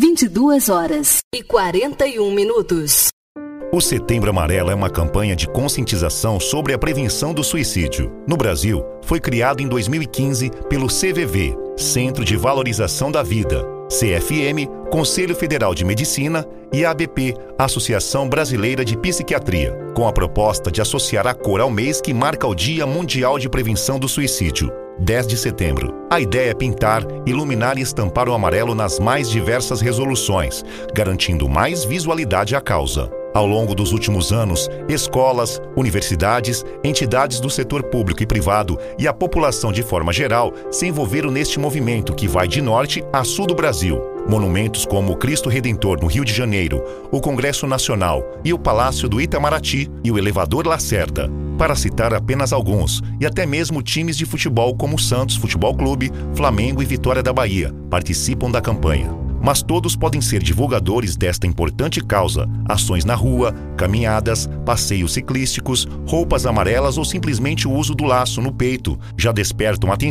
22h41. O Setembro Amarelo é uma campanha de conscientização sobre a prevenção do suicídio. No Brasil, foi criado em 2015 pelo CVV, Centro de Valorização da Vida, CFM, Conselho Federal de Medicina e a ABP, Associação Brasileira de Psiquiatria, com a proposta de associar a cor ao mês que marca o Dia Mundial de Prevenção do Suicídio, 10 de setembro. A ideia é pintar, iluminar e estampar o amarelo nas mais diversas resoluções, garantindo mais visualidade à causa. Ao longo dos últimos anos, escolas, universidades, entidades do setor público e privado e a população de forma geral se envolveram neste movimento que vai de norte a sul do Brasil. Monumentos como o Cristo Redentor no Rio de Janeiro, o Congresso Nacional e o Palácio do Itamaraty e o Elevador Lacerda, para citar apenas alguns, e até mesmo times de futebol como Santos Futebol Clube, Flamengo e Vitória da Bahia participam da campanha. Mas todos podem ser divulgadores desta importante causa. Ações na rua, caminhadas, passeios ciclísticos, roupas amarelas ou simplesmente o uso do laço no peito já despertam atenção